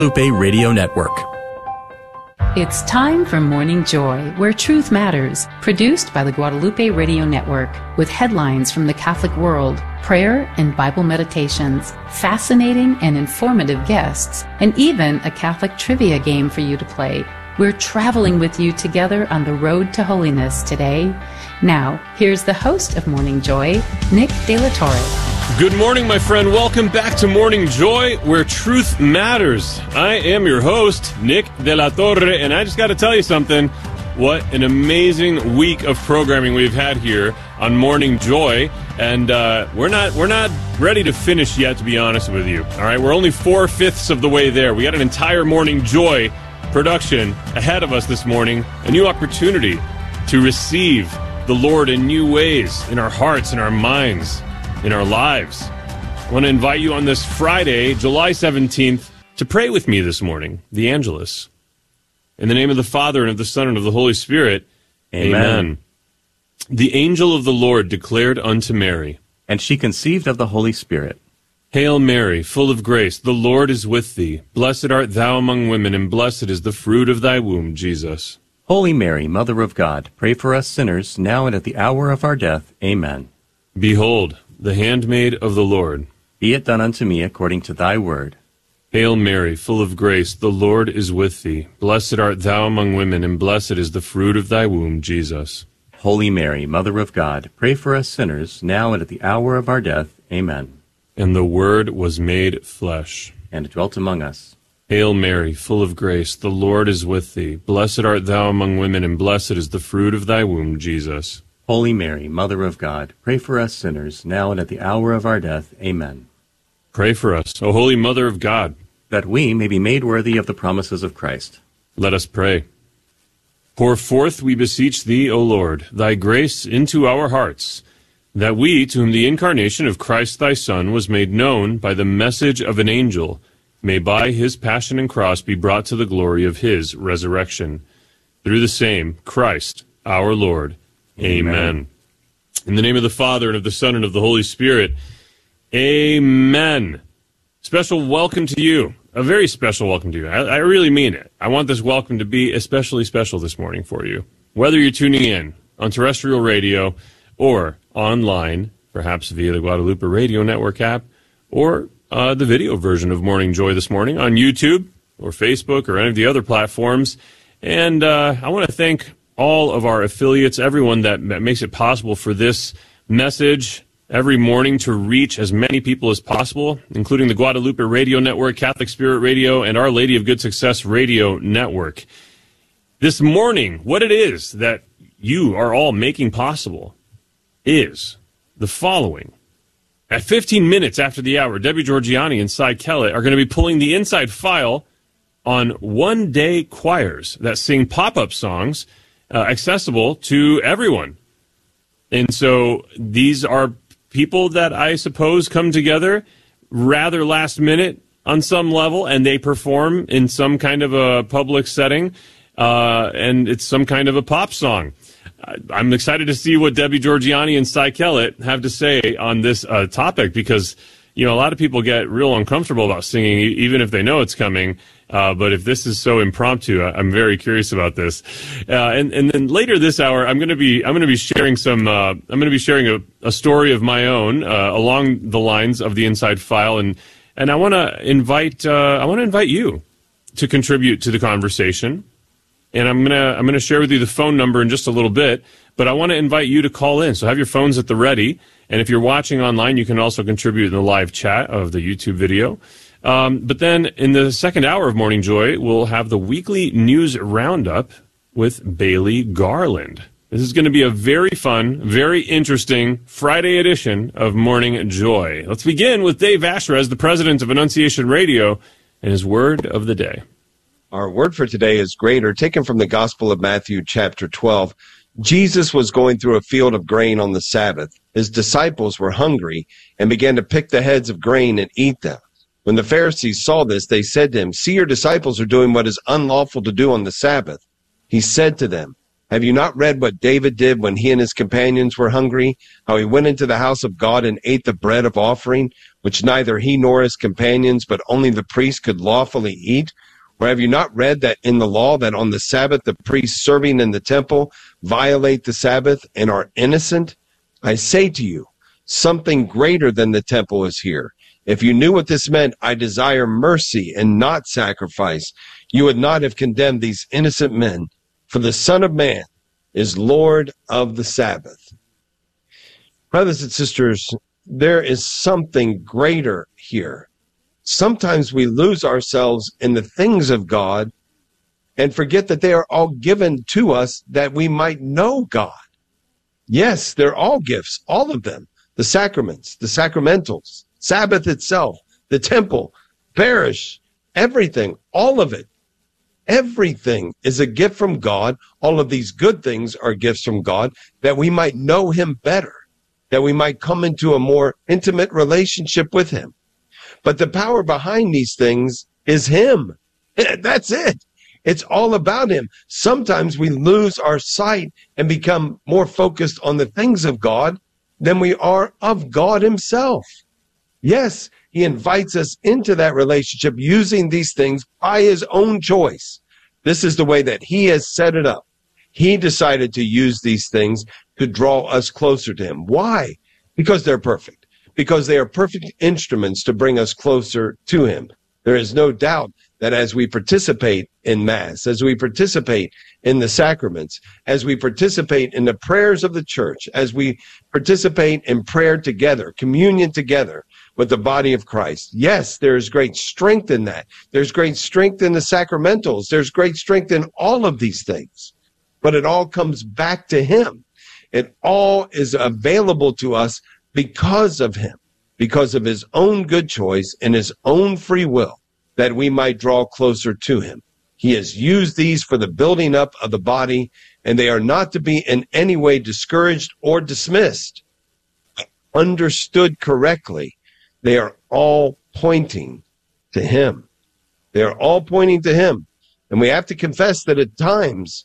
Guadalupe Radio Network. It's time for Morning Joy, where truth matters, produced by the Guadalupe Radio Network, with headlines from the Catholic world, prayer and Bible meditations, fascinating and informative guests, and even a Catholic trivia game for you to play. We're traveling with you together on the road to holiness today. Now, here's the host of Morning Joy, Nick De La Torre. Good morning, my friend. Welcome back to Morning Joy, where truth matters. I am your host, Nick De La Torre, and I just got to tell you something. What an amazing week of programming we've had here on Morning Joy, and we're not ready to finish yet, to be honest with you. All right, we're only 4/5 of the way there. We got an entire Morning Joy production ahead of us this morning, a new opportunity to receive the Lord in new ways in our hearts, in our minds, in our lives. I want to invite you on this Friday, July 17th, to pray with me this morning, the Angelus. In the name of the Father, and of the Son, and of the Holy Spirit, Amen. The angel of the Lord declared unto Mary, and she conceived of the Holy Spirit. Hail Mary, full of grace, the Lord is with thee. Blessed art thou among women, and blessed is the fruit of thy womb, Jesus. Holy Mary, Mother of God, pray for us sinners, now and at the hour of our death. Amen. Behold, the handmaid of the Lord. Be it done unto me according to thy word. Hail Mary, full of grace, the Lord is with thee. Blessed art thou among women, and blessed is the fruit of thy womb, Jesus. Holy Mary, Mother of God, pray for us sinners, now and at the hour of our death. Amen. And the Word was made flesh, and dwelt among us. Hail Mary, full of grace, the Lord is with thee. Blessed art thou among women, and blessed is the fruit of thy womb, Jesus. Holy Mary, Mother of God, pray for us sinners, now and at the hour of our death. Amen. Pray for us, O Holy Mother of God, that we may be made worthy of the promises of Christ. Let us pray. Pour forth, we beseech thee, O Lord, thy grace into our hearts, that we, to whom the incarnation of Christ thy Son was made known by the message of an angel, may by his passion and cross be brought to the glory of his resurrection. Through the same Christ our Lord. Amen. In the name of the Father, and of the Son, and of the Holy Spirit. Amen. Special welcome to you. A very special welcome to you. I really mean it. I want this welcome to be especially special this morning for you. Whether you're tuning in on terrestrial radio or online, perhaps via the Guadalupe Radio Network app, or the video version of Morning Joy this morning on YouTube or Facebook or any of the other platforms. And I want to thank all of our affiliates, everyone that makes it possible for this message every morning to reach as many people as possible, including the Guadalupe Radio Network, Catholic Spirit Radio, and Our Lady of Good Success Radio Network. This morning, what it is that you are all making possible is the following. At 15 minutes after the hour, Debbie Georgiani and Cy Kellett are going to be pulling the inside file on one-day choirs that sing pop-up songs accessible to everyone. And so these are people that I suppose come together rather last minute on some level, and they perform in some kind of a public setting, and it's some kind of a pop song. I'm excited to see what Debbie Georgiani and Cy Kellett have to say on this topic, because a lot of people get real uncomfortable about singing, even if they know it's coming. But if this is so impromptu, I'm very curious about this. And then later this hour, I'm going to be sharing a story of my own along the lines of the Inside File, and I want to invite you to contribute to the conversation. And I'm gonna share with you the phone number in just a little bit, but I want to invite you to call in. So have your phones at the ready, and if you're watching online, you can also contribute in the live chat of the YouTube video. But then in the second hour of Morning Joy, we'll have the weekly news roundup with Bailey Garland. This is going to be a very fun, very interesting Friday edition of Morning Joy. Let's begin with Dave Asherez, the president of Annunciation Radio, and his word of the day. Our word for today is greater, taken from the Gospel of Matthew, chapter 12. Jesus was going through a field of grain on the Sabbath. His disciples were hungry and began to pick the heads of grain and eat them. When the Pharisees saw this, they said to him, "See, your disciples are doing what is unlawful to do on the Sabbath." He said to them, Have you not read what David did when he and his companions were hungry? How he went into the house of God and ate the bread of offering, which neither he nor his companions, but only the priest could lawfully eat? Or have you not read that in the law that on the Sabbath the priests serving in the temple violate the Sabbath and are innocent? I say to you, something greater than the temple is here. If you knew what this meant, I desire mercy and not sacrifice, you would not have condemned these innocent men. For the Son of Man is Lord of the Sabbath. Brothers and sisters, there is something greater here. Sometimes we lose ourselves in the things of God and forget that they are all given to us that we might know God. Yes, they're all gifts, all of them. The sacraments, the sacramentals, Sabbath itself, the temple, parish, everything, all of it. Everything is a gift from God. All of these good things are gifts from God that we might know him better, that we might come into a more intimate relationship with him. But the power behind these things is him. That's it. It's all about him. Sometimes we lose our sight and become more focused on the things of God than we are of God himself. Yes, he invites us into that relationship using these things by his own choice. This is the way that he has set it up. He decided to use these things to draw us closer to him. Why? Because they're perfect. Because they are perfect instruments to bring us closer to him. There is no doubt that as we participate in Mass, as we participate in the sacraments, as we participate in the prayers of the church, as we participate in prayer together, communion together with the body of Christ, yes, there is great strength in that. There's great strength in the sacramentals. There's great strength in all of these things. But it all comes back to him. It all is available to us because of him, because of his own good choice and his own free will, that we might draw closer to him. He has used these for the building up of the body, and they are not to be in any way discouraged or dismissed. Understood correctly, they are all pointing to him. They are all pointing to him. And we have to confess that at times,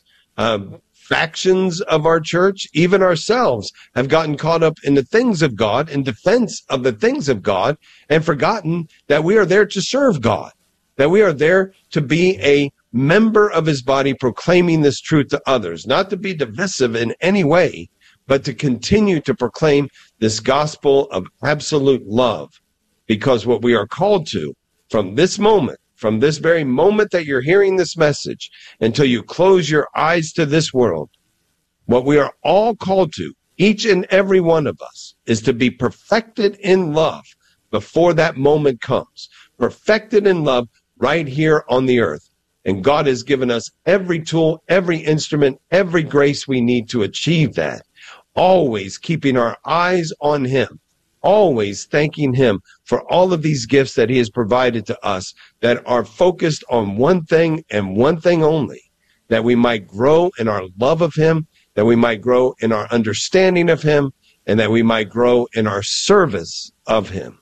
factions of our church, even ourselves, have gotten caught up in the things of God, in defense of the things of God, and forgotten that we are there to serve God, that we are there to be a member of his body, proclaiming this truth to others, not to be divisive in any way, but to continue to proclaim this gospel of absolute love. Because what we are called to from this moment, from this very moment that you're hearing this message until you close your eyes to this world, what we are all called to, each and every one of us, is to be perfected in love before that moment comes. Perfected in love right here on the earth. And God has given us every tool, every instrument, every grace we need to achieve that. Always keeping our eyes on him. Always thanking him for all of these gifts that he has provided to us that are focused on one thing and one thing only, that we might grow in our love of him, that we might grow in our understanding of him, and that we might grow in our service of him.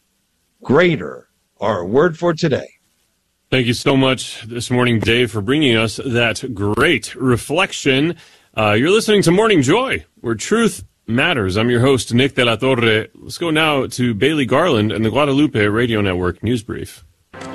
Greater, our word for today. Thank you so much this morning, Dave, for bringing us that great reflection. You're listening to Morning Joy, where truth matters. I'm your host, Nick de la Torre. Let's go now to Bailey Garland and the Guadalupe Radio Network News Brief.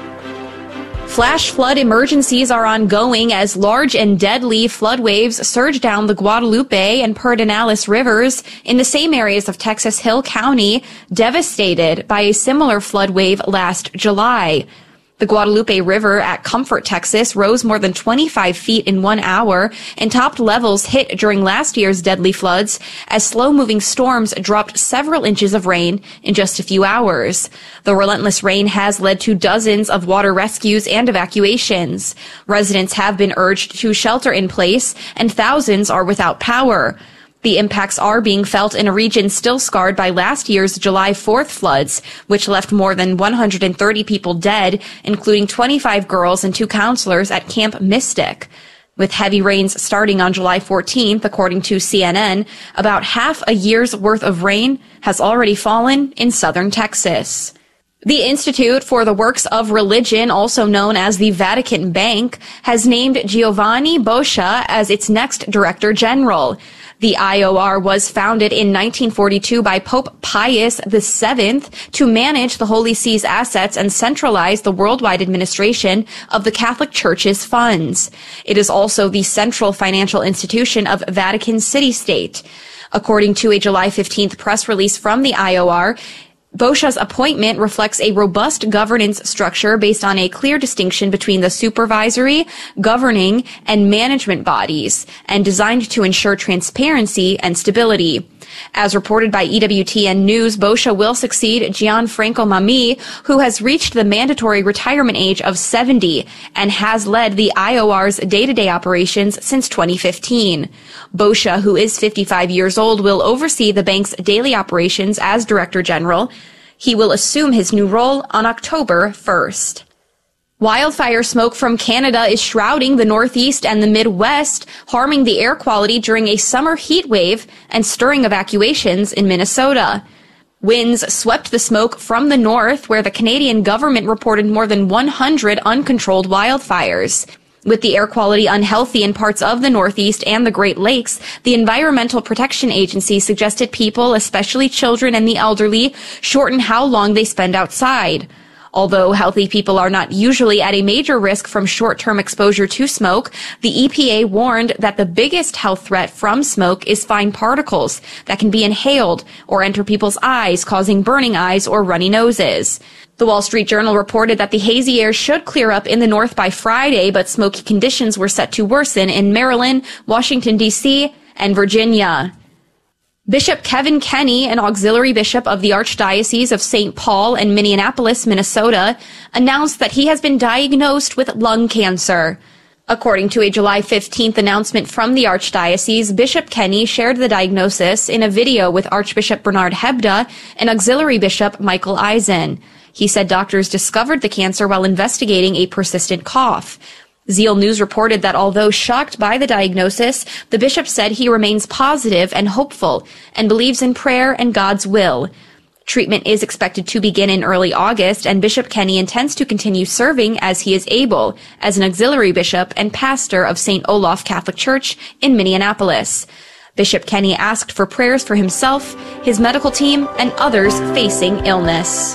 Flash flood emergencies are ongoing as large and deadly flood waves surge down the Guadalupe and Pedernales rivers in the same areas of Texas Hill County, devastated by a similar flood wave last July. The Guadalupe River at Comfort, Texas, rose more than 25 feet in 1 hour and topped levels hit during last year's deadly floods as slow-moving storms dropped several inches of rain in just a few hours. The relentless rain has led to dozens of water rescues and evacuations. Residents have been urged to shelter in place, and thousands are without power. The impacts are being felt in a region still scarred by last year's July 4th floods, which left more than 130 people dead, including 25 girls and 2 counselors at Camp Mystic. With heavy rains starting on July 14th, according to CNN, about half a year's worth of rain has already fallen in southern Texas. The Institute for the Works of Religion, also known as the Vatican Bank, has named Giovanni Boscia as its next Director General. The IOR was founded in 1942 by Pope Pius VII to manage the Holy See's assets and centralize the worldwide administration of the Catholic Church's funds. It is also the central financial institution of Vatican City-State. According to a July 15th press release from the IOR, Boscia's appointment reflects a robust governance structure based on a clear distinction between the supervisory, governing, and management bodies, and designed to ensure transparency and stability. As reported by EWTN News, Boscia will succeed Gianfranco Mammi, who has reached the mandatory retirement age of 70 and has led the IOR's day-to-day operations since 2015. Boscia, who is 55 years old, will oversee the bank's daily operations as Director General. He will assume his new role on October 1st. Wildfire smoke from Canada is shrouding the Northeast and the Midwest, harming the air quality during a summer heat wave and stirring evacuations in Minnesota. Winds swept the smoke from the north, where the Canadian government reported more than 100 uncontrolled wildfires. With the air quality unhealthy in parts of the Northeast and the Great Lakes, the Environmental Protection Agency suggested people, especially children and the elderly, shorten how long they spend outside. Although healthy people are not usually at a major risk from short-term exposure to smoke, the EPA warned that the biggest health threat from smoke is fine particles that can be inhaled or enter people's eyes, causing burning eyes or runny noses. The Wall Street Journal reported that the hazy air should clear up in the north by Friday, but smoky conditions were set to worsen in Maryland, Washington, D.C., and Virginia. Bishop Kevin Kenny, an auxiliary bishop of the Archdiocese of St. Paul and Minneapolis, Minnesota, announced that he has been diagnosed with lung cancer. According to a July 15th announcement from the Archdiocese, Bishop Kenny shared the diagnosis in a video with Archbishop Bernard Hebda and auxiliary bishop Michael Eisen. He said doctors discovered the cancer while investigating a persistent cough. Zeal News reported that although shocked by the diagnosis, the bishop said he remains positive and hopeful and believes in prayer and God's will. Treatment is expected to begin in early August, and Bishop Kenny intends to continue serving as he is able as an auxiliary bishop and pastor of St. Olaf Catholic Church in Minneapolis. Bishop Kenny asked for prayers for himself, his medical team, and others facing illness.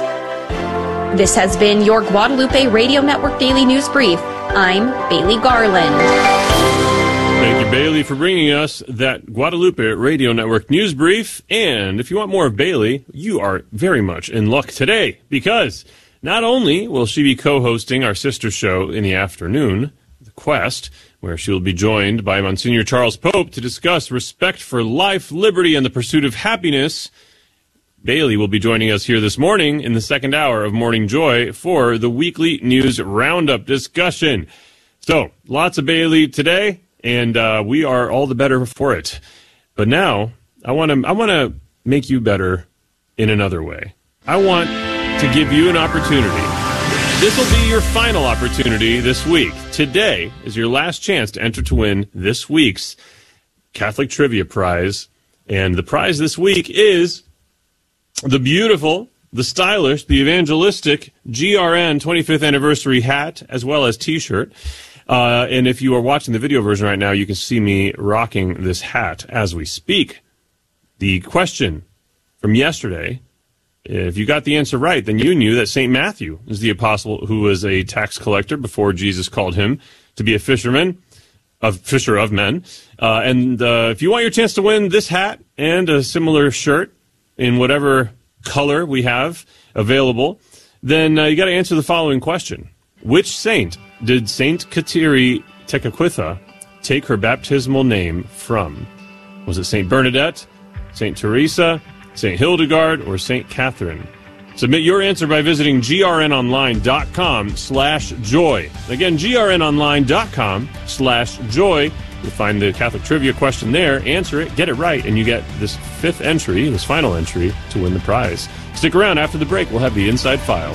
This has been your Guadalupe Radio Network Daily News Brief. I'm Bailey Garland. Thank you, Bailey, for bringing us that Guadalupe Radio Network News Brief. And if you want more of Bailey, you are very much in luck today, because not only will she be co-hosting our sister show in the afternoon, The Quest, where she will be joined by Monsignor Charles Pope to discuss respect for life, liberty, and the pursuit of happiness. Bailey will be joining us here this morning in the second hour of Morning Joy for the weekly news roundup discussion. So, lots of Bailey today, and we are all the better for it. But now, I want to make you better in another way. I want to give you an opportunity. This will be your final opportunity this week. Today is your last chance to enter to win this week's Catholic Trivia Prize. And the prize this week is the beautiful, the stylish, the evangelistic GRN 25th anniversary hat, as well as T-shirt. And if you are watching the video version right now, you can see me rocking this hat as we speak. The question from yesterday, if you got the answer right, then you knew that St. Matthew is the apostle who was a tax collector before Jesus called him to be a fisher of men. And if you want your chance to win this hat and a similar shirt in whatever color we have available, then you got to answer the following question. Which saint did Saint Kateri Tekakwitha take her baptismal name from? Was it Saint Bernadette, Saint Teresa, Saint Hildegard, or Saint Catherine? Submit your answer by visiting grnonline.com/joy. Again, grnonline.com/joy. You'll find the Catholic trivia question there, answer it, get it right, and you get this fifth entry, this final entry, to win the prize. Stick around. After the break, we'll have the Inside File.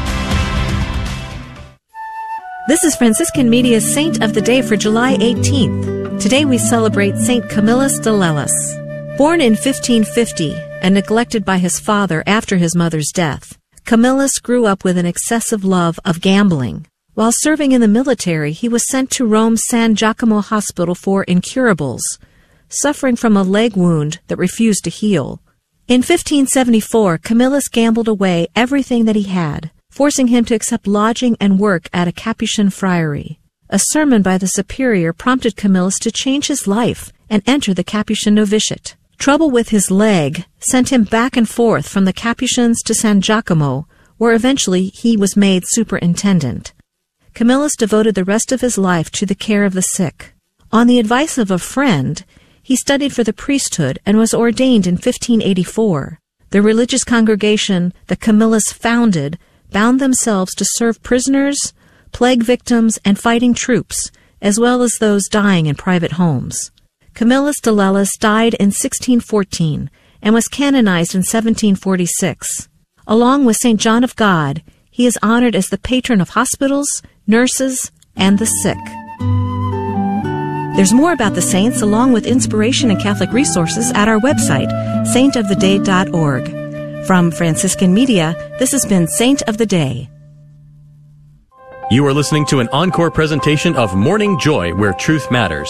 This is Franciscan Media's Saint of the Day for July 18th. Today we celebrate Saint Camillus de Lellis. Born in 1550 and neglected by his father after his mother's death, Camillus grew up with an excessive love of gambling. While serving in the military, he was sent to Rome's San Giacomo Hospital for incurables, suffering from a leg wound that refused to heal. In 1574, Camillus gambled away everything that he had, forcing him to accept lodging and work at a Capuchin friary. A sermon by the superior prompted Camillus to change his life and enter the Capuchin novitiate. Trouble with his leg sent him back and forth from the Capuchins to San Giacomo, where eventually he was made superintendent. Camillus devoted the rest of his life to the care of the sick. On the advice of a friend, he studied for the priesthood and was ordained in 1584. The religious congregation that Camillus founded bound themselves to serve prisoners, plague victims, and fighting troops, as well as those dying in private homes. Camillus de Lellis died in 1614 and was canonized in 1746. Along with St. John of God, he is honored as the patron of hospitals, nurses, and the sick. There's more about the saints along with inspiration and Catholic resources at our website, saintoftheday.org. From Franciscan Media, this has been Saint of the Day. You are listening to an encore presentation of Morning Joy, where truth matters.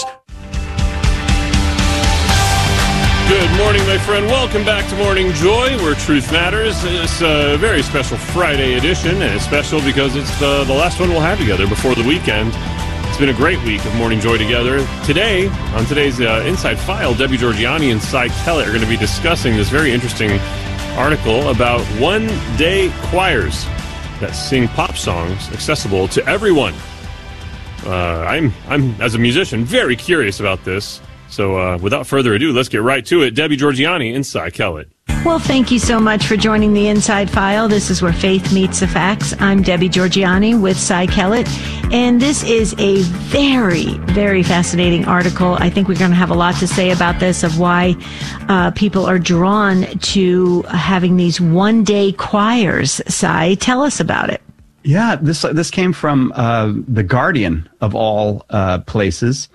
Good morning, my friend. Welcome back to Morning Joy, where truth matters. It's a very special Friday edition, and it's special because it's the last one we'll have together before the weekend. It's been a great week of Morning Joy together. Today, on today's Inside File, Debbie Georgianni and Cy Kellett are going to be discussing this very interesting article about one-day choirs that sing pop songs accessible to everyone. I'm, as a musician, very curious about this. So without further ado, let's get right to it. Debbie Georgianni and Cy Kellett. Well, thank you so much for joining the Inside File. This is where faith meets the facts. I'm Debbie Georgianni with Cy Kellett, and this is a very, very fascinating article. I think we're going to have a lot to say about this, of why people are drawn to having these one-day choirs. Cy, tell us about it. Yeah, this came from The Guardian, of all places.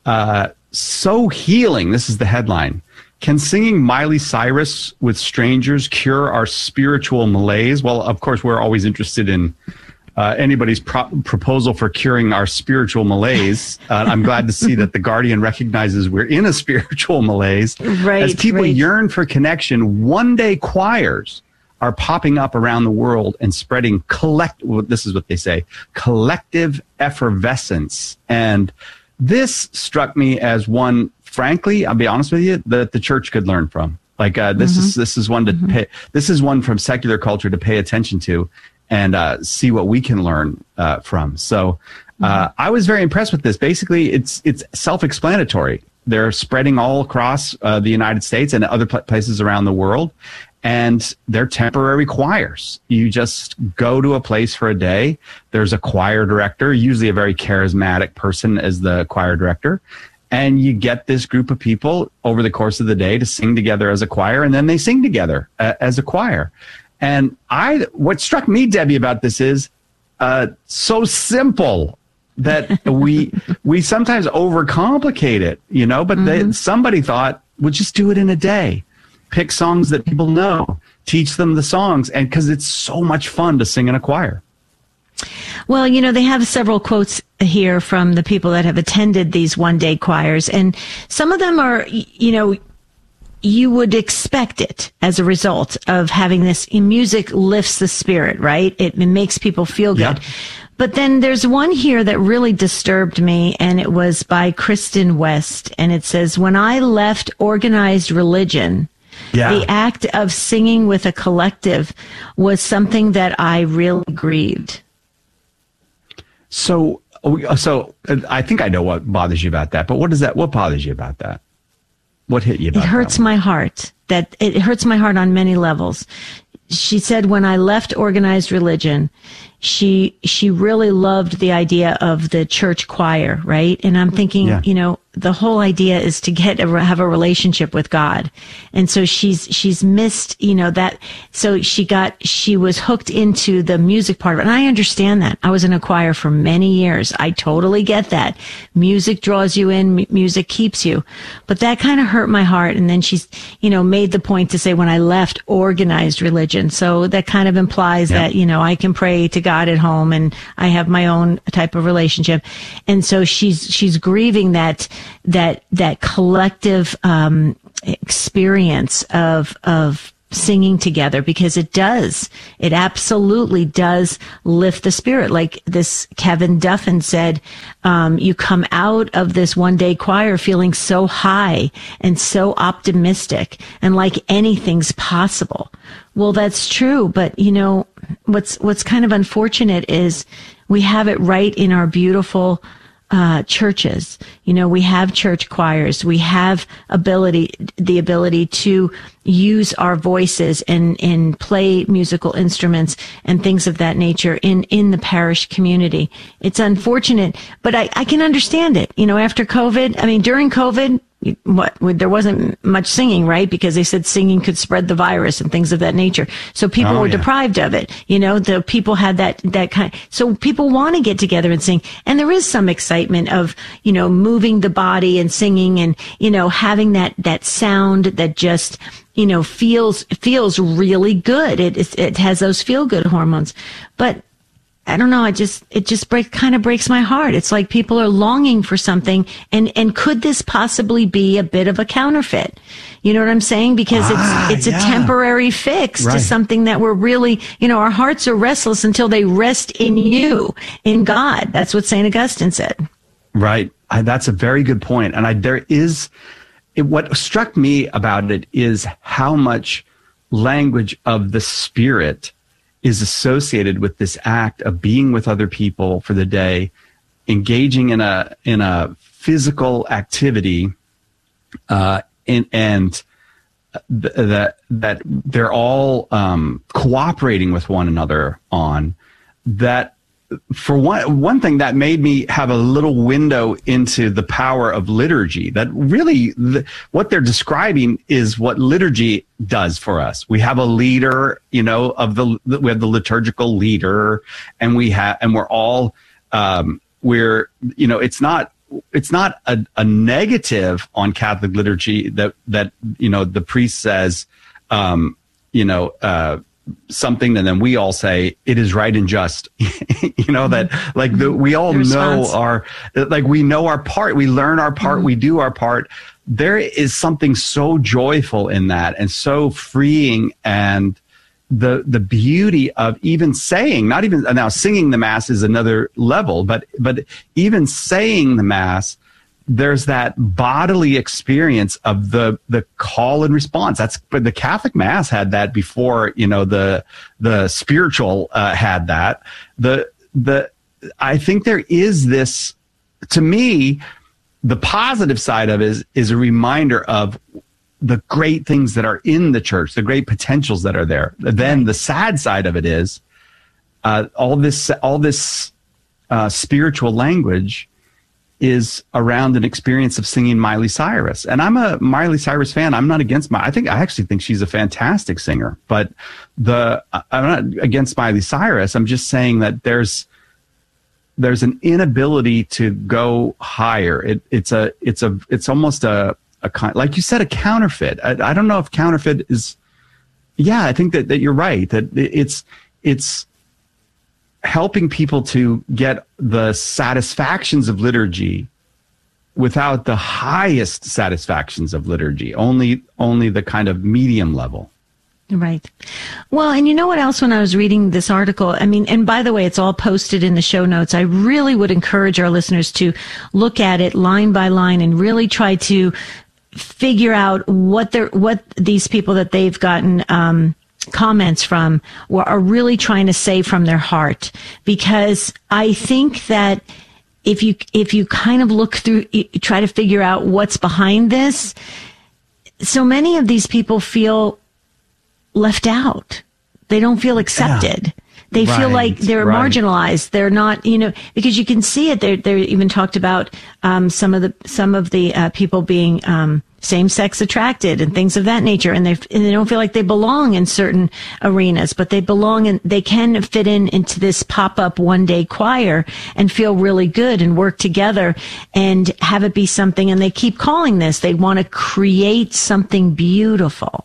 So healing, this is the headline. Can singing Miley Cyrus with strangers cure our spiritual malaise? Well, of course, we're always interested in anybody's proposal for curing our spiritual malaise. I'm glad to see that The Guardian recognizes we're in a spiritual malaise. Right, as people yearn for connection, one-day choirs are popping up around the world and spreading this is what they say, collective effervescence. And this struck me as one, frankly, I'll be honest with you, that the church could learn from. Like this is one to pay. This is one from secular culture to pay attention to, and see what we can learn from. So I was very impressed with this. Basically, it's self-explanatory. They're spreading all across the United States and other places around the world, and they're temporary choirs. You just go to a place for a day. There's a choir director, usually a very charismatic person as the choir director. And you get this group of people over the course of the day to sing together as a choir, and then they sing together as a choir. And what struck me, Debbie, about this is so simple that we sometimes overcomplicate it, but somebody thought, we'll just do it in a day. Pick songs that people know, teach them the songs, and because it's so much fun to sing in a choir. Well, they have several quotes here from the people that have attended these one-day choirs, and some of them are, you would expect it as a result of having this. Music lifts the spirit, right? It makes people feel good. Yeah. But then there's one here that really disturbed me, and it was by Kristen West, and it says, "When I left organized religion, the act of singing with a collective was something that I really grieved." So I think I know what bothers you about that, but what bothers you about that? What hit you about that? It hurts my heart. It hurts my heart on many levels. She said, when I left organized religion, she really loved the idea of the church choir, right? And I'm thinking, the whole idea is to have a relationship with God. And so she's missed, that. So she was hooked into the music part of it. And I understand that. I was in a choir for many years. I totally get that. Music draws you in, music keeps you. But that kind of hurt my heart. And then she's, made the point to say when I left organized religion. So that kind of implies that, I can pray to God at home and I have my own type of relationship. And so she's grieving that collective experience of singing together, because it absolutely does lift the spirit. Like this Kevin Duffin said, you come out of this one day choir feeling so high and so optimistic and like anything's possible. Well, that's true. But what's kind of unfortunate is we have it right in our beautiful churches. We have church choirs. We have the ability to use our voices and play musical instruments and things of that nature in the parish community. It's unfortunate, but I can understand it. After COVID, during COVID, there wasn't much singing, right? Because they said singing could spread the virus and things of that nature. So people were deprived of it. The people had that kind. So people want to get together and sing. And there is some excitement of, moving the body and singing and, having that sound that just, feels really good. It has those feel good hormones. But I don't know. It just kind of breaks my heart. It's like people are longing for something, and could this possibly be a bit of a counterfeit? You know what I'm saying? Because it's a temporary fix to something that we're really, our hearts are restless until they rest in you, in God. That's what St. Augustine said. Right. That's a very good point. And what struck me about it is how much language of the Spirit is associated with this act of being with other people for the day, engaging in a physical activity, and that they're all cooperating with one another on that. For one thing, that made me have a little window into the power of liturgy. That really, what they're describing is what liturgy does for us. We have a leader, we have the liturgical leader, and we're all, it's not a negative on Catholic liturgy that the priest says, something, and then we all say it is right and just. That like we all know we know our part, we learn our part, we do our part. There is something so joyful in that and so freeing, and the beauty of even saying, not even now singing the Mass is another level, but even saying the Mass, there's that bodily experience of the call and response. But the Catholic Mass had that before, the spiritual had that. I think there is this, to me, the positive side of it is a reminder of the great things that are in the church, the great potentials that are there. Then the sad side of it is all this spiritual language is around an experience of singing Miley Cyrus. And I'm a Miley Cyrus fan. I'm not against I actually think she's a fantastic singer, but I'm not against Miley Cyrus. I'm just saying that there's an inability to go higher. It's almost a like you said, a counterfeit. I don't know if counterfeit is, I think that you're right, that it's helping people to get the satisfactions of liturgy without the highest satisfactions of liturgy, only the kind of medium level. Right. Well, and you know what else, when I was reading this article, and by the way, it's all posted in the show notes. I really would encourage our listeners to look at it line by line and really try to figure out what these people that they've gotten, comments from are really trying to say from their heart. Because I think that if you kind of look through, try to figure out what's behind this, so many of these people feel left out. They don't feel accepted. They feel Right, like they're right. marginalized. They're not, because you can see it. They even talked about some of the people being same-sex attracted and things of that nature, and they don't feel like they belong in certain arenas, but they belong and they can fit into this pop-up one-day choir and feel really good and work together and have it be something. And they keep calling this. They want to create something beautiful.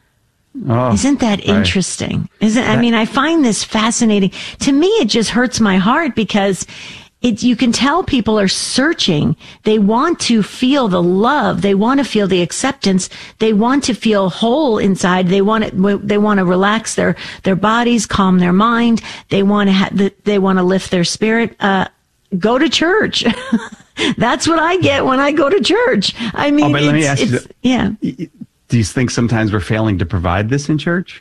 Oh, Isn't that right. interesting? I find this fascinating. To me, it just hurts my heart because you can tell people are searching. They want to feel the love. They want to feel the acceptance. They want to feel whole inside. They want to relax their bodies, calm their mind. They want to lift their spirit. Go to church. That's what I get when I go to church. I mean, but let me ask you, yeah. do you think sometimes we're failing to provide this in church?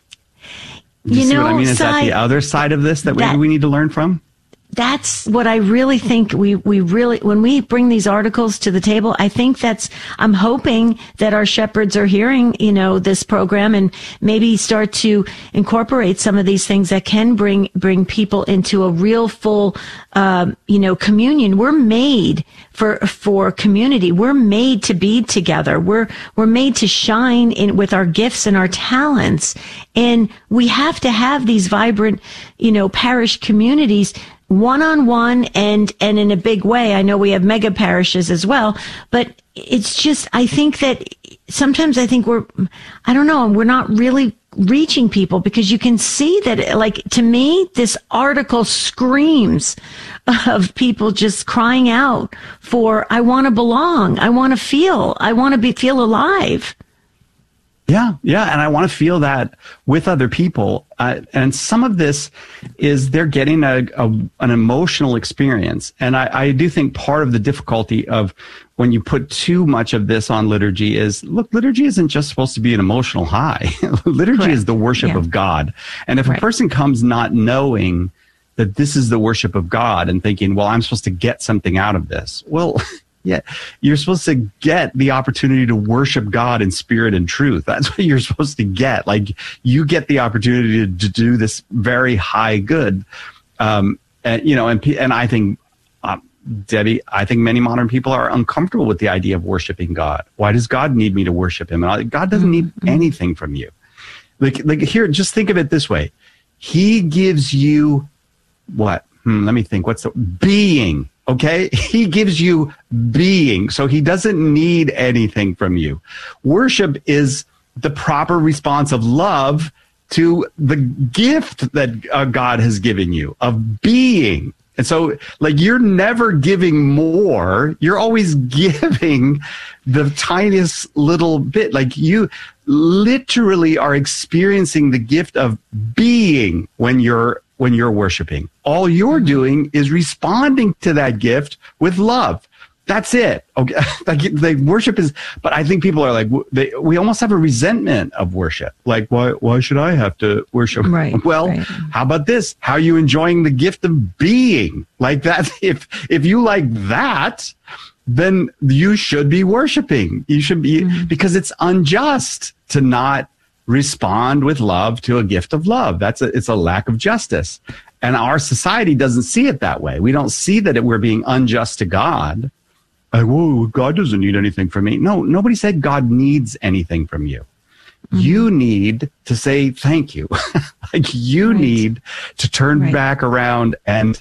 Do you see what I mean? Is that the other side of this that maybe we need to learn from? That's what I really think we really, when we bring these articles to the table, I think I'm hoping that our shepherds are hearing, this program and maybe start to incorporate some of these things that can bring people into a real full, communion. We're made for community. We're made to be together. We're made to shine with our gifts and our talents. And we have to have these vibrant, parish communities one-on-one and in a big way. I know we have mega parishes as well, but it's just, I think that sometimes we're not really reaching people because you can see that, like, to me, this article screams of people just crying out for, I want to belong. I want to feel alive. Yeah. And I want to feel that with other people. And some of this is they're getting an emotional experience. And I do think part of the difficulty of when you put too much of this on liturgy is, look, liturgy isn't just supposed to be an emotional high. Liturgy Correct. is the worship of God. And if a person comes not knowing that this is the worship of God and thinking, well, I'm supposed to get something out of this. Well, yeah, you're supposed to get the opportunity to worship God in spirit and truth. That's what you're supposed to get. Like, you get the opportunity to do this very high good. And I think, Debbie, I think many modern people are uncomfortable with the idea of worshiping God. Why does God need me to worship him? And God doesn't need anything from you. Like here, just think of it this way. He gives you what? Let me think. What's the being? Okay. He gives you being. So he doesn't need anything from you. Worship is the proper response of love to the gift that God has given you of being. And so, like, you're never giving more. You're always giving the tiniest little bit. Like, you literally are experiencing the gift of being when you're worshiping. All you're doing is responding to that gift with love. That's it. Okay. Like worship is, but I think people are like, we almost have a resentment of worship. Like, why should I have to worship? Right. Well, right. How about this? How are you enjoying the gift of being like that? If you like that, then you should be worshiping. You should be, because it's unjust to not respond with love to a gift of love. It's a lack of justice. And our society doesn't see it that way. We don't see that we're being unjust to God. Like, whoa, God doesn't need anything from me. No, nobody said God needs anything from you. You need to say thank you. Like, you need to turn back around and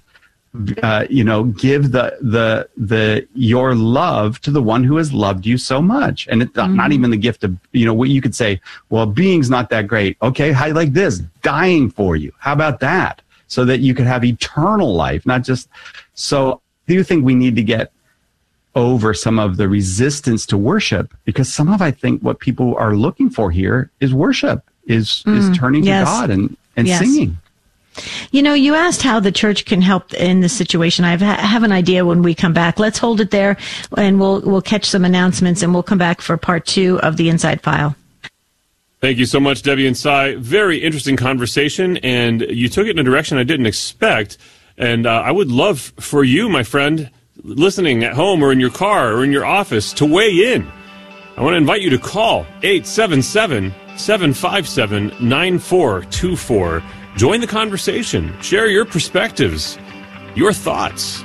give the your love to the one who has loved you so much. And it's not even the gift of, what you could say, well, being's not that great. Okay, how you like this? Dying for you. How about that? So that you could have eternal life, not just. So do you think we need to get over some of the resistance to worship? Because I think what people are looking for here is worship, is turning to God and singing. You asked how the church can help in this situation. I have an idea when we come back. Let's hold it there, and we'll catch some announcements, and we'll come back for part 2 of the Inside File. Thank you so much, Debbie and Cy. Very interesting conversation, and you took it in a direction I didn't expect. And I would love for you, my friend, listening at home or in your car or in your office, to weigh in. I want to invite you to call 877-757-9424. Join the conversation. Share your perspectives, your thoughts.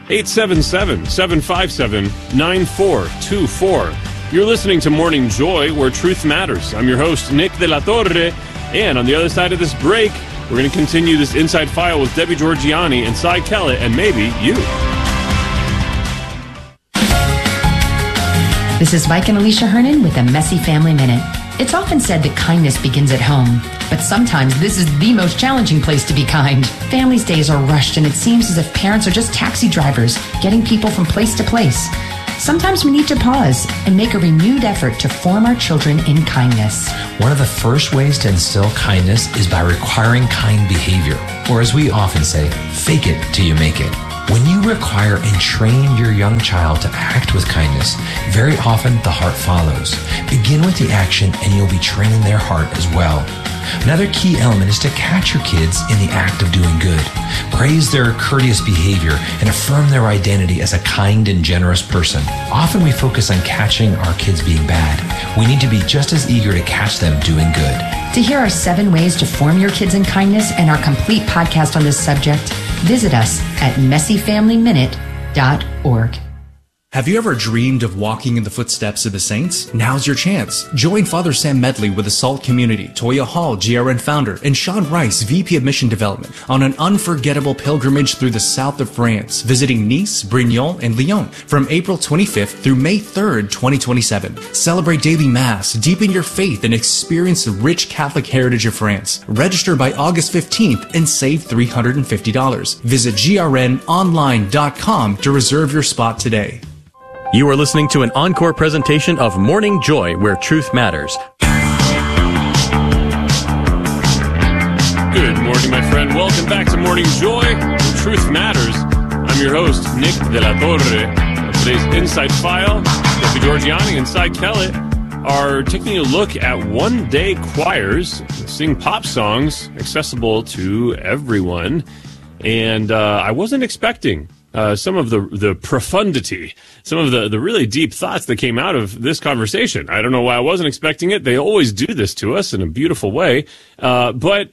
877-757-9424. You're listening to Morning Joy, where truth matters. I'm your host, Nick de la Torre. And on the other side of this break, we're going to continue this Inside File with Debbie Georgianni and Cy Kellett, and maybe you. This is Mike and Alicia Hernan with a Messy Family Minute. It's often said that kindness begins at home, but sometimes this is the most challenging place to be kind. Families' days are rushed, and it seems as if parents are just taxi drivers, getting people from place to place. Sometimes we need to pause and make a renewed effort to form our children in kindness. One of the first ways to instill kindness is by requiring kind behavior, or as we often say, fake it till you make it. When you require and train your young child to act with kindness, very often the heart follows. Begin with the action and you'll be training their heart as well. Another key element is to catch your kids in the act of doing good. Praise their courteous behavior and affirm their identity as a kind and generous person. Often we focus on catching our kids being bad. We need to be just as eager to catch them doing good. To hear our 7 ways to form your kids in kindness and our complete podcast on this subject, visit us at messyfamilyminute.org. Have you ever dreamed of walking in the footsteps of the saints? Now's your chance. Join Father Sam Medley with the SALT community, Toya Hall, GRN founder, and Sean Rice, VP of Mission Development, on an unforgettable pilgrimage through the south of France, visiting Nice, Brignoles, and Lyon from April 25th through May 3rd, 2027. Celebrate daily Mass, deepen your faith, and experience the rich Catholic heritage of France. Register by August 15th and save $350. Visit grnonline.com to reserve your spot today. You are listening to an encore presentation of Morning Joy, where truth matters. Good morning, my friend. Welcome back to Morning Joy, where truth matters. I'm your host, Nick de la Torre. Today's Inside File, Debbie Georgianni and Cy Kellett are taking a look at one-day choirs that sing pop songs accessible to everyone. And I wasn't expecting some of the profundity, some of the really deep thoughts that came out of this conversation. I don't know why I wasn't expecting it. They always do this to us in a beautiful way. But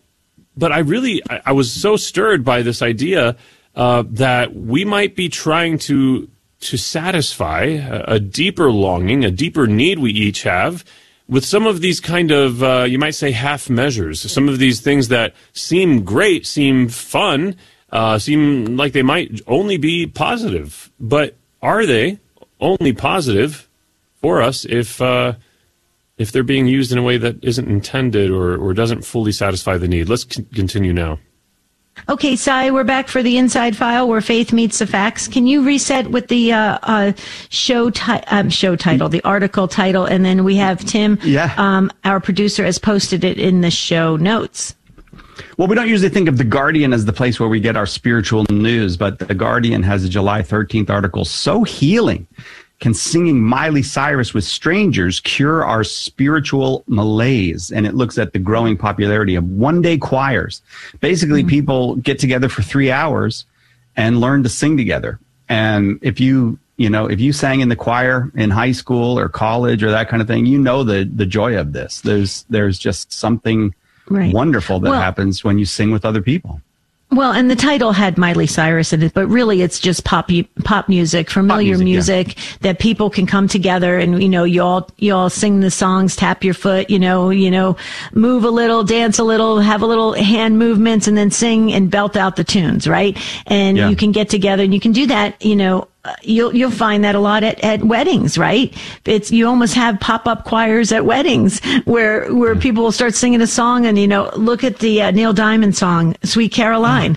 I was so stirred by this idea that we might be trying to satisfy a deeper longing, a deeper need we each have with some of these kind of, you might say, half measures, some of these things that seem great, seem fun, seem like they might only be positive. But are they only positive for us if they're being used in a way that isn't intended or doesn't fully satisfy the need? Let's continue now. Okay, Cy, we're back for the Inside File, where faith meets the facts. Can you reset with the show title, the article title, and then we have Tim, our producer, has posted it in the show notes. Well, we don't usually think of The Guardian as the place where we get our spiritual news, but The Guardian has a July 13th article, So Healing. Can singing Miley Cyrus with strangers cure our spiritual malaise? And it looks at the growing popularity of one-day choirs. Basically, people get together for 3 hours and learn to sing together. And if you sang in the choir in high school or college or that kind of thing, you know the joy of this. There's just something wonderful that happens when you sing with other people. Well, and the title had Miley Cyrus in it, but really it's just pop music, familiar music that people can come together and, you all sing the songs, tap your foot, move a little, dance a little, have a little hand movements, and then sing and belt out the tunes, right? And you can get together and you can do that, you'll find that a lot at weddings, right? You almost have pop-up choirs at weddings where people will start singing a song and, look at the Neil Diamond song, Sweet Caroline.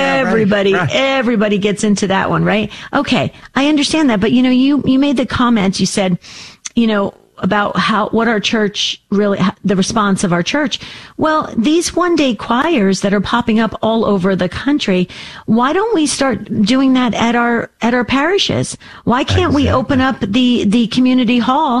Everybody gets into that one, right? Okay. I understand that. But, you made the comments, you said, about what our church really, the response of our church. Well, these one-day choirs that are popping up all over the country, why don't we start doing that at our parishes? Why can't we open up the community hall,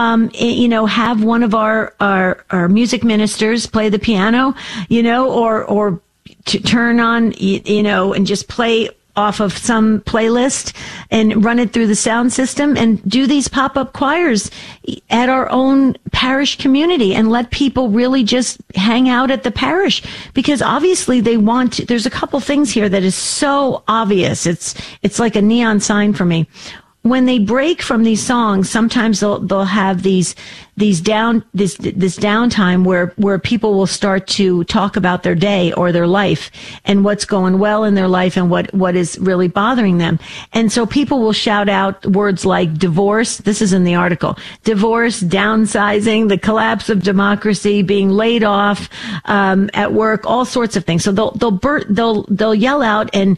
have one of our music ministers play the piano, or to turn on, and just play off of some playlist and run it through the sound system and do these pop-up choirs at our own parish community and let people really just hang out at the parish, because obviously they want to. There's a couple things here that is so obvious. It's like a neon sign for me. When they break from these songs, sometimes they'll have this downtime where people will start to talk about their day or their life and what's going well in their life and what is really bothering them. And so people will shout out words like divorce. This is in the article. Divorce, downsizing, the collapse of democracy, being laid off at work, all sorts of things. So they'll yell out and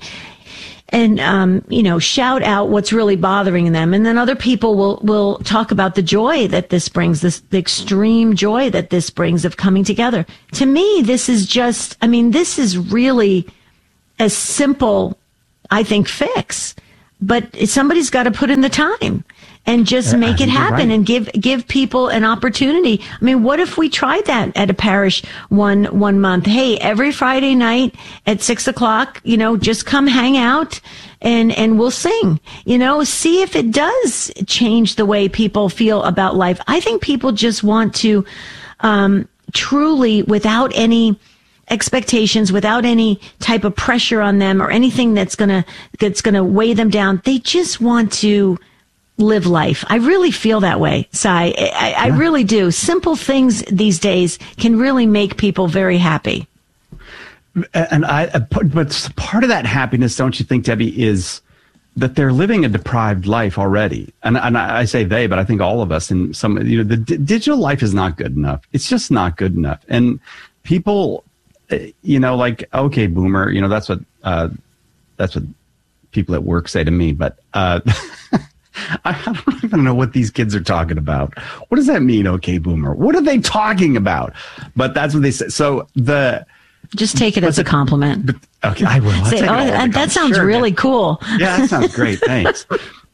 shout out what's really bothering them. And then other people will talk about the joy that this brings, the extreme joy that this brings of coming together. To me, this is really a simple, I think, fix. But somebody's got to put in the time and just make it happen, right, and give people an opportunity. I mean, what if we tried that at a parish one month? Hey, every Friday night at 6:00, just come hang out and we'll sing, see if it does change the way people feel about life. I think people just want to, truly, without any expectations, without any type of pressure on them or anything that's gonna weigh them down, they just want to live life. I really feel that way, Cy. I really do. Simple things these days can really make people very happy. And but part of that happiness, don't you think, Debbie, is that they're living a deprived life already. And I say they, but I think all of us in some, the digital life is not good enough. It's just not good enough. And people, like, okay, boomer, that's what people at work say to me, but, I don't even know what these kids are talking about. What does that mean? Okay, boomer. What are they talking about? But that's what they say. So just take it as a compliment. Okay, I will. Say, that sounds really cool. Yeah, that sounds great. Thanks.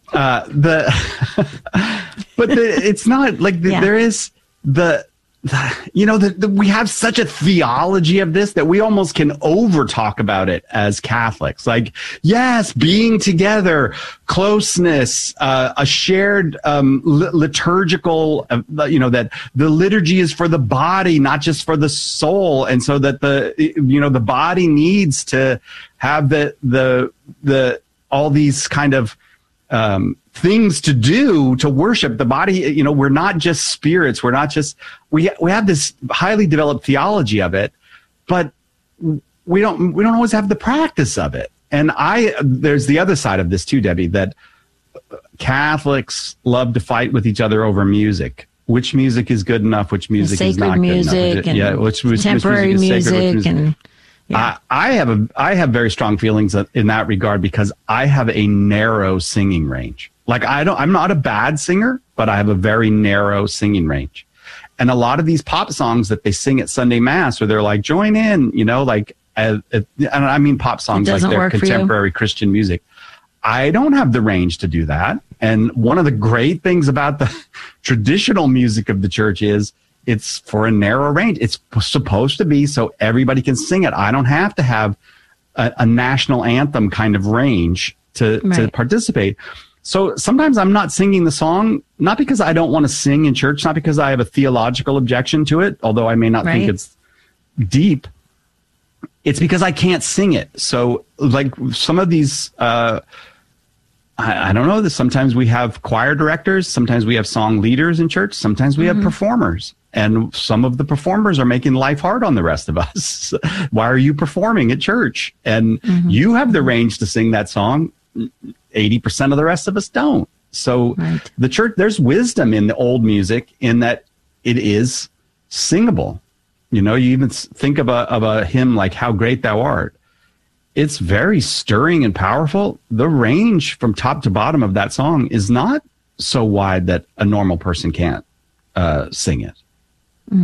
It's not like there is we have such a theology of this that we almost can over talk about it as Catholics. Like, yes, being together, closeness, a shared liturgical, that the liturgy is for the body, not just for the soul, and so that the body needs to have the all these kind of things to do to worship the body. We're not just spirits. We're not just, we have this highly developed theology of it, but we don't always have the practice of it. And there's the other side of this too, Debbie, that Catholics love to fight with each other over music. Which music is good enough? Which music is not good enough? Yeah, which temporary music and yeah. I have very strong feelings in that regard because I have a narrow singing range. Like I'm not a bad singer, but I have a very narrow singing range. And a lot of these pop songs that they sing at Sunday Mass, where they're like, join in, and I mean pop songs like they're contemporary Christian music. I don't have the range to do that. And one of the great things about the traditional music of the church is it's for a narrow range. It's supposed to be so everybody can sing it. I don't have to have a national anthem kind of range to participate. So sometimes I'm not singing the song, not because I don't want to sing in church, not because I have a theological objection to it, although I may not think it's deep. It's because I can't sing it. So like some of these, I don't know, sometimes we have choir directors, sometimes we have song leaders in church, sometimes we have performers. And some of the performers are making life hard on the rest of us. Why are you performing at church? And you have the range to sing that song. 80% of the rest of us don't. So the church, there's wisdom in the old music in that it is singable. You even think of a hymn like How Great Thou Art. It's very stirring and powerful. The range from top to bottom of that song is not so wide that a normal person can't sing it.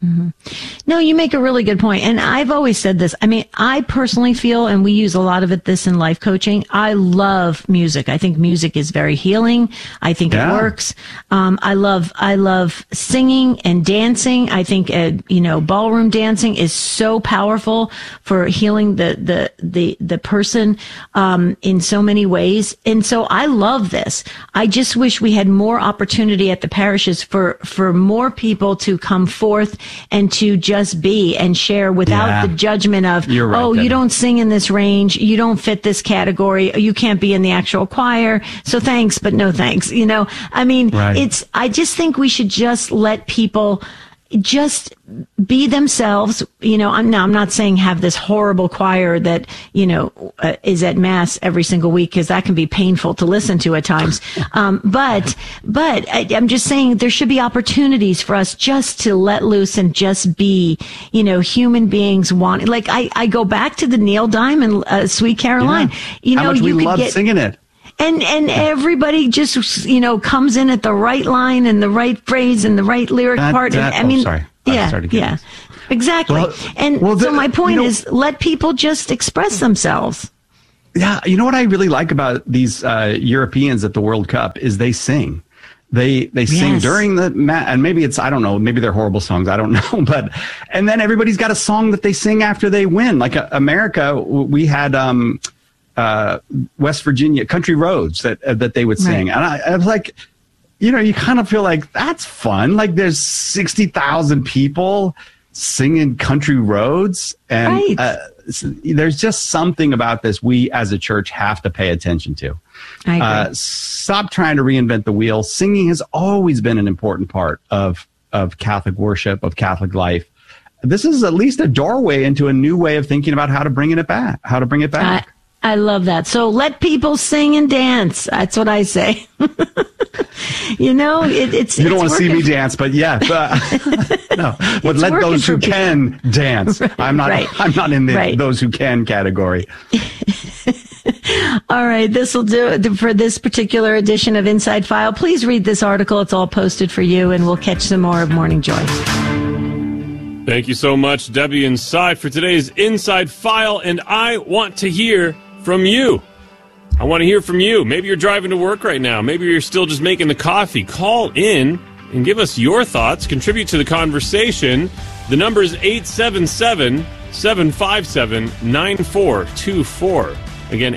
Mm-hmm. No, you make a really good point. And I've always said this. I mean, I personally feel, and we use a lot of this in life coaching, I love music. I think music is very healing. I think it works. I love singing and dancing. I think, ballroom dancing is so powerful for healing the person, in so many ways. And so I love this. I just wish we had more opportunity at the parishes for more people to come forth and to just be and share without the judgment of, you don't sing in this range, you don't fit this category, you can't be in the actual choir, so thanks, but no thanks. I just think we should just let people just be themselves. I'm not saying have this horrible choir that, is at mass every single week, because that can be painful to listen to at times. But I'm just saying there should be opportunities for us just to let loose and just be, human beings like I go back to the Neil Diamond, Sweet Caroline. How much we love singing it. And everybody just, comes in at the right line and the right phrase and the right lyric part. Sorry. Exactly. So my point is, let people just express themselves. Yeah. You know what I really like about these Europeans at the World Cup is they sing. They sing during the and maybe it's, I don't know, maybe they're horrible songs, I don't know, and then everybody's got a song that they sing after they win. Like America, we had West Virginia Country Roads that they would sing. Right. And I was like, you kind of feel like that's fun. Like there's 60,000 people singing Country Roads. And there's just something about this we as a church have to pay attention to. I agree. Stop trying to reinvent the wheel. Singing has always been an important part of Catholic worship, of Catholic life. This is at least a doorway into a new way of thinking about how to bring it back. I love that. So let people sing and dance. That's what I say. It's you don't want to see me dance, but no. But let those who can dance. Right, I'm not in those who can category. All right, this will do it for this particular edition of Inside File. Please read this article. It's all posted for you, and we'll catch some more of Morning Joy. Thank you so much, Debbie and Cy, for today's Inside File, and I want to hear from you. I want to hear from you. Maybe you're driving to work right now. Maybe you're still just making the coffee. Call in and give us your thoughts. Contribute to the conversation. The number is 877-757-9424. Again,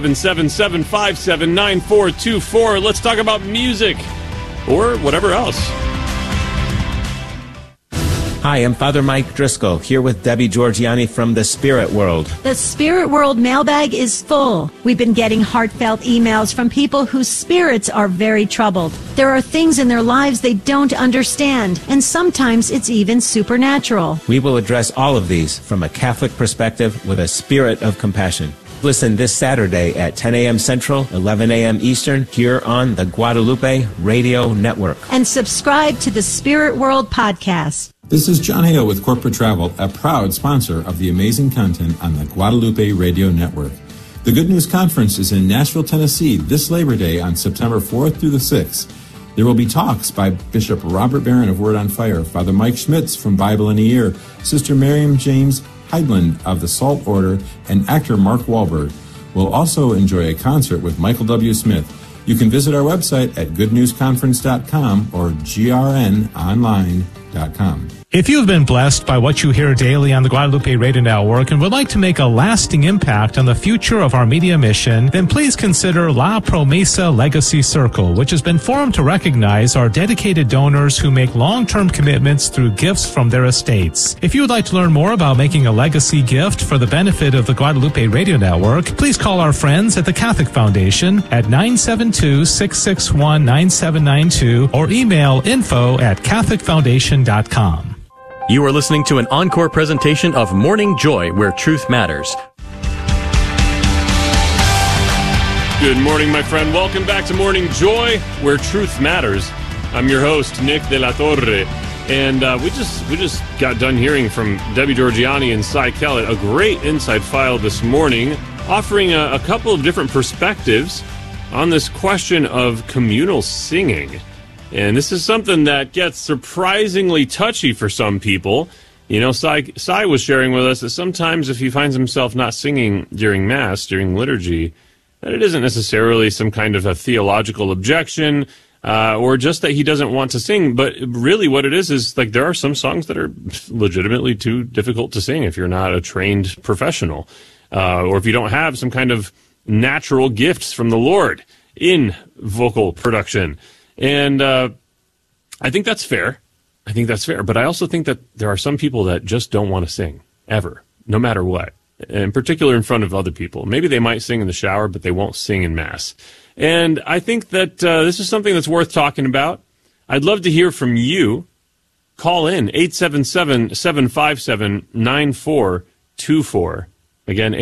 877-757-9424. Let's talk about music or whatever else. Hi, I'm Father Mike Driscoll, here with Debbie Georgiani from The Spirit World. The Spirit World mailbag is full. We've been getting heartfelt emails from people whose spirits are very troubled. There are things in their lives they don't understand, and sometimes it's even supernatural. We will address all of these from a Catholic perspective with a spirit of compassion. Listen this Saturday at 10 a.m. Central, 11 a.m. Eastern, here on the Guadalupe Radio Network. And subscribe to the Spirit World podcast. This is John Hale with Corporate Travel, a proud sponsor of the amazing content on the Guadalupe Radio Network. The Good News Conference is in Nashville, Tennessee this Labor Day on September 4th through the 6th. There will be talks by Bishop Robert Barron of Word on Fire, Father Mike Schmitz from Bible in a Year, Sister Miriam James Heidland of the Salt Order, and actor Mark Wahlberg. We'll also enjoy a concert with Michael W. Smith. You can visit our website at goodnewsconference.com or grnonline.com. If you have been blessed by what you hear daily on the Guadalupe Radio Network and would like to make a lasting impact on the future of our media mission, then please consider La Promesa Legacy Circle, which has been formed to recognize our dedicated donors who make long-term commitments through gifts from their estates. If you would like to learn more about making a legacy gift for the benefit of the Guadalupe Radio Network, please call our friends at the Catholic Foundation at 972-661-9792 or email info@catholicfoundation.com. You are listening to an encore presentation of Morning Joy, where truth matters. Good morning, my friend. Welcome back to Morning Joy, where truth matters. I'm your host, Nick De La Torre, and we just got done hearing from Debbie Georgiani and Cy Kellett, a great Inside File this morning, offering a couple of different perspectives on this question of communal singing. And this is something that gets surprisingly touchy for some people. You know, Cy was sharing with us that sometimes if he finds himself not singing during Mass, during liturgy, that it isn't necessarily some kind of a theological objection or just that he doesn't want to sing. But really what it is like there are some songs that are legitimately too difficult to sing if you're not a trained professional or if you don't have some kind of natural gifts from the Lord in vocal production. And I think that's fair. But I also think that there are some people that just don't want to sing, ever, no matter what, in particular in front of other people. Maybe they might sing in the shower, but they won't sing in Mass. And I think that this is something that's worth talking about. I'd love to hear from you. Call in, 877-757-9424. Again,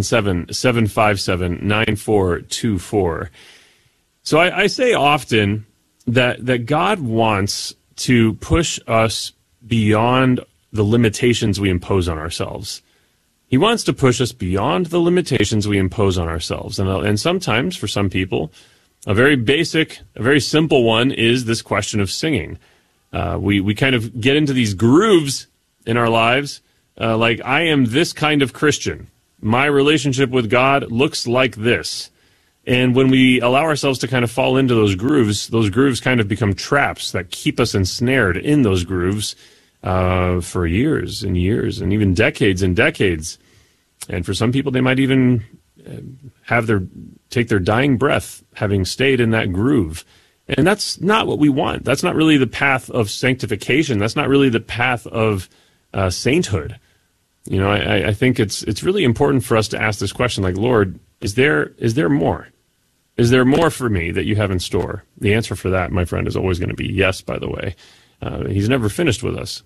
877-757-9424. So I say often that God wants to push us beyond the limitations we impose on ourselves. He wants to push us beyond the limitations we impose on ourselves. And sometimes, for some people, a very basic, a very simple one is this question of singing. We kind of get into these grooves in our lives, like, I am this kind of Christian. My relationship with God looks like this. And when we allow ourselves to kind of fall into those grooves kind of become traps that keep us ensnared in those grooves for years and years and even decades and decades. And for some people, they might even take their dying breath having stayed in that groove. And that's not what we want. That's not really the path of sanctification. That's not really the path of sainthood. You know, I think it's really important for us to ask this question, like, Lord, is there more? Is there more for me that you have in store? The answer for that, my friend, is always going to be yes, by the way. He's never finished with us.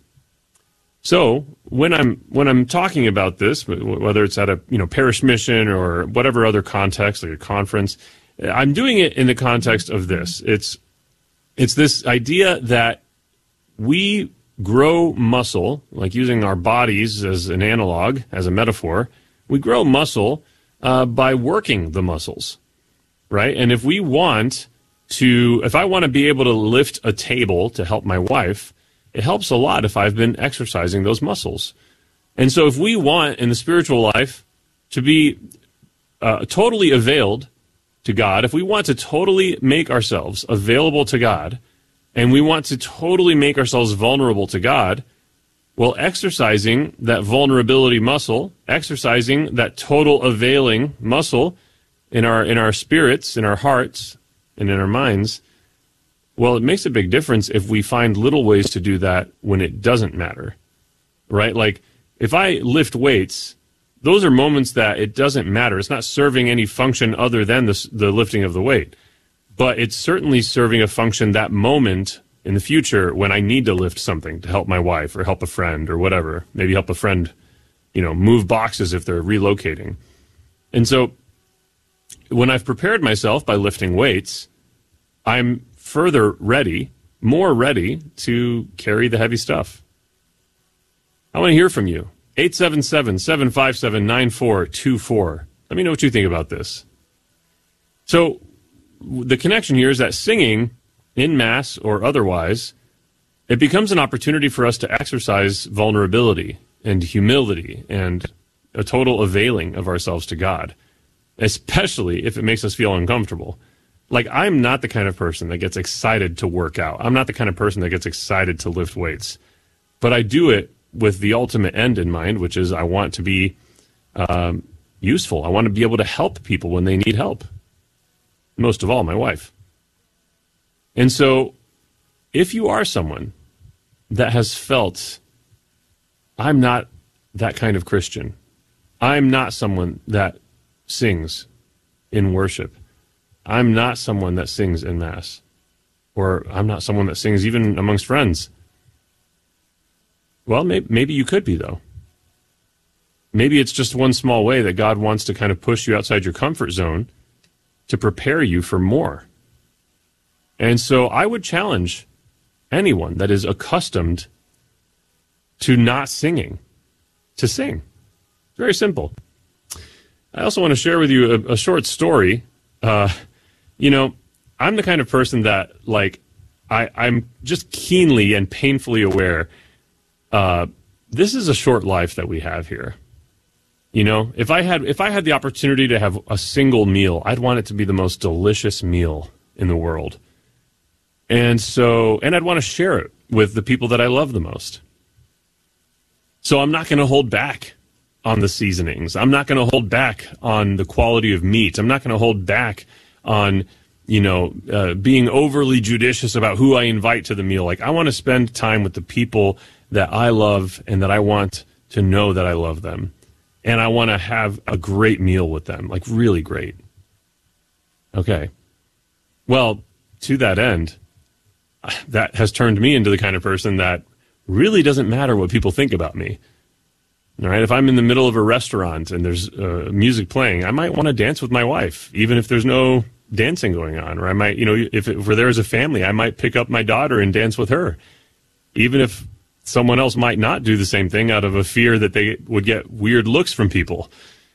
So when I'm talking about this, whether it's at a parish mission or whatever other context, like a conference, I'm doing it in the context of this. It's this idea that we grow muscle, like using our bodies as an analog, as a metaphor. We grow muscle by working the muscles, right? And if I want to be able to lift a table to help my wife, it helps a lot if I've been exercising those muscles. And so if we want in the spiritual life to be totally availed to God, if we want to totally make ourselves available to God, and we want to totally make ourselves vulnerable to God, well, exercising that vulnerability muscle, exercising that total availing muscle in our spirits, in our hearts, and in our minds, well, it makes a big difference if we find little ways to do that when it doesn't matter, right? Like, if I lift weights, those are moments that it doesn't matter. It's not serving any function other than the lifting of the weight. But it's certainly serving a function that moment in the future when I need to lift something to help my wife or help a friend or whatever. Maybe help a friend, move boxes if they're relocating. And so when I've prepared myself by lifting weights, I'm more ready to carry the heavy stuff. I want to hear from you. 877-757-9424. Let me know what you think about this. So the connection here is that singing in Mass or otherwise, it becomes an opportunity for us to exercise vulnerability and humility and a total availing of ourselves to God, especially if it makes us feel uncomfortable. Like, I'm not the kind of person that gets excited to work out. I'm not the kind of person that gets excited to lift weights. But I do it with the ultimate end in mind, which is I want to be useful. I want to be able to help people when they need help. Most of all, my wife. And so, if you are someone that has felt, I'm not that kind of Christian, I'm not someone that sings in worship, I'm not someone that sings in Mass, or I'm not someone that sings even amongst friends. Well, maybe you could be, though. Maybe it's just one small way that God wants to kind of push you outside your comfort zone to prepare you for more. And so I would challenge anyone that is accustomed to not singing to sing. It's very simple. I also want to share with you a short story. I'm the kind of person that, I'm just keenly and painfully aware this is a short life that we have here. You know, if I had the opportunity to have a single meal, I'd want it to be the most delicious meal in the world. And I'd want to share it with the people that I love the most. So I'm not going to hold back on the seasonings. I'm not going to hold back on the quality of meat. I'm not going to hold back on, being overly judicious about who I invite to the meal. Like, I want to spend time with the people that I love and that I want to know that I love them. And I want to have a great meal with them, like really great. Okay. Well, to that end, that has turned me into the kind of person that really doesn't matter what people think about me. All right. If I'm in the middle of a restaurant and there's music playing, I might want to dance with my wife, even if there's no dancing going on. Or I might, if we're there as a family, I might pick up my daughter and dance with her, even if someone else might not do the same thing out of a fear that they would get weird looks from people.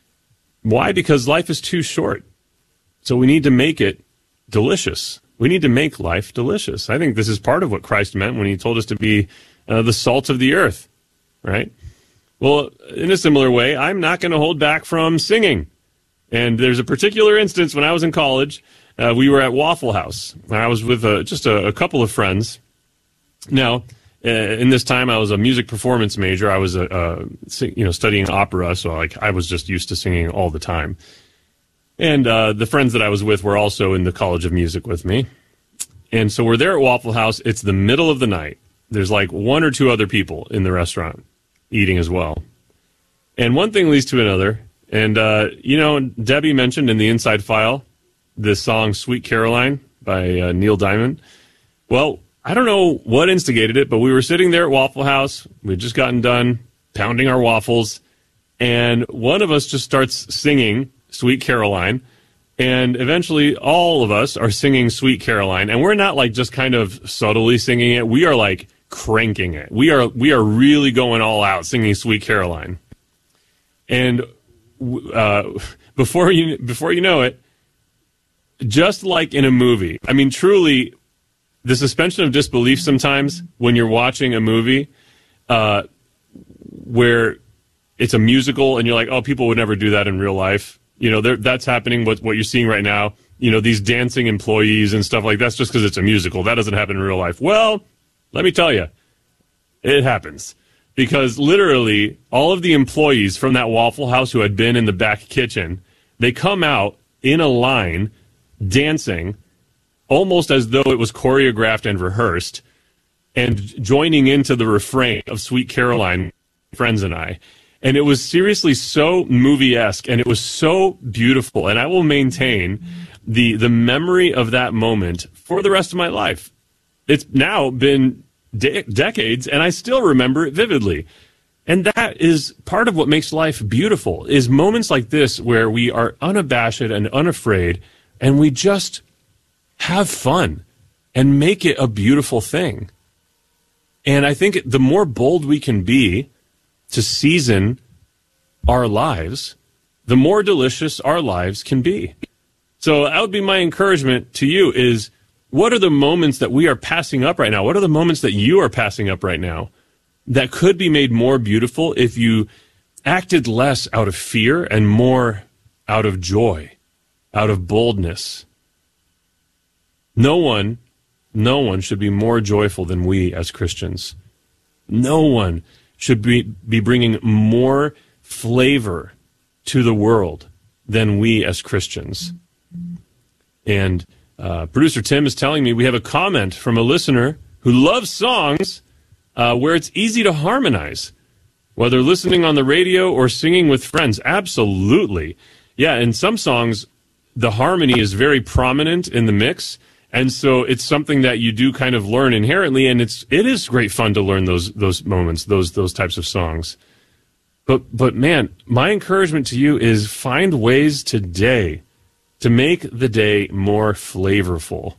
Why? Because life is too short. So we need to make it delicious. We need to make life delicious. I think this is part of what Christ meant when he told us to be the salt of the earth, right? Well, in a similar way, I'm not going to hold back from singing. And there's a particular instance when I was in college. We were at Waffle House. I was with just a couple of friends. Now, in this time, I was a music performance major. I was studying opera, so I was just used to singing all the time. And the friends that I was with were also in the College of Music with me. And so we're there at Waffle House. It's the middle of the night. There's like one or two other people in the restaurant eating as well. And one thing leads to another. And, Debbie mentioned in the Inside File this song, Sweet Caroline by Neil Diamond. Well, I don't know what instigated it, but we were sitting there at Waffle House. We had just gotten done pounding our waffles. And one of us just starts singing Sweet Caroline. And eventually all of us are singing Sweet Caroline. And we're not like just kind of subtly singing it. We are like cranking it. We are really going all out singing Sweet Caroline. And before you know it, just like in a movie, I mean, truly, the suspension of disbelief sometimes when you're watching a movie where it's a musical and you're like, oh, people would never do that in real life. That's happening. What you're seeing right now, these dancing employees and stuff like that's just because it's a musical. That doesn't happen in real life. Well, let me tell you, it happens. Because literally all of the employees from that Waffle House who had been in the back kitchen, they come out in a line dancing almost as though it was choreographed and rehearsed and joining into the refrain of Sweet Caroline, friends and I. And it was seriously so movie-esque and it was so beautiful. And I will maintain the memory of that moment for the rest of my life. It's now been decades, and I still remember it vividly. And that is part of what makes life beautiful, is moments like this where we are unabashed and unafraid, and we just have fun and make it a beautiful thing. And I think the more bold we can be to season our lives, the more delicious our lives can be. So that would be my encouragement to you is, what are the moments that we are passing up right now? What are the moments that you are passing up right now that could be made more beautiful if you acted less out of fear and more out of joy, out of boldness? No one should be more joyful than we as Christians. No one should be bringing more flavor to the world than we as Christians. And producer Tim is telling me we have a comment from a listener who loves songs where it's easy to harmonize, whether listening on the radio or singing with friends. Absolutely. Yeah, in some songs, the harmony is very prominent in the mix, and so it's something that you do kind of learn inherently, and it is great fun to learn those moments, those types of songs. But man, my encouragement to you is find ways today to make the day more flavorful.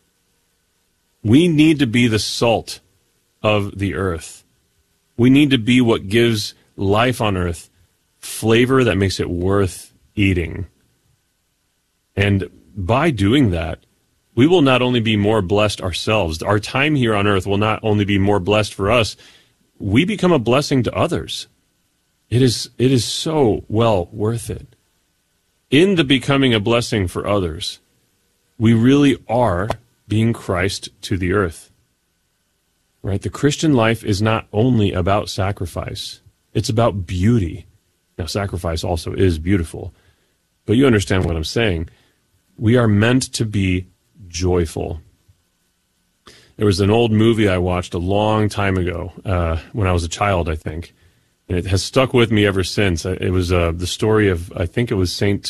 We need to be the salt of the earth. We need to be what gives life on earth flavor that makes it worth eating. And by doing that, we will not only be more blessed ourselves, our time here on earth will not only be more blessed for us, we become a blessing to others. It is so well worth it. In the becoming a blessing for others, we really are being Christ to the earth. Right? The Christian life is not only about sacrifice. It's about beauty. Now, sacrifice also is beautiful. But you understand what I'm saying. We are meant to be joyful. There was an old movie I watched a long time ago, when I was a child, I think. And it has stuck with me ever since. It was the story of, I think it was Saint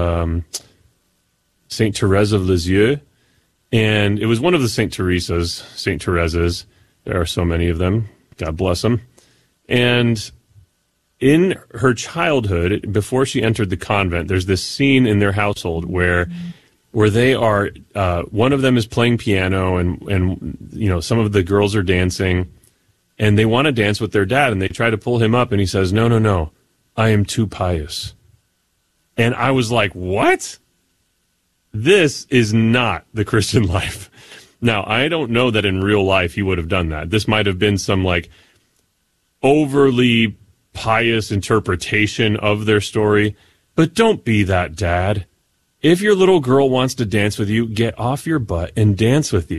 Therese of Lisieux. And it was one of the Saint Theresas. There are so many of them. God bless them. And in her childhood, before she entered the convent, there's this scene in their household where they are, one of them is playing piano and you know, some of the girls are dancing and they want to dance with their dad and they try to pull him up and he says, no, I am too pious. And I was like, what? This is not the Christian life. Now, I don't know that in real life he would have done that. This might have been some like overly pious interpretation of their story, but don't be that dad. If your little girl wants to dance with you, get off your butt and dance with you.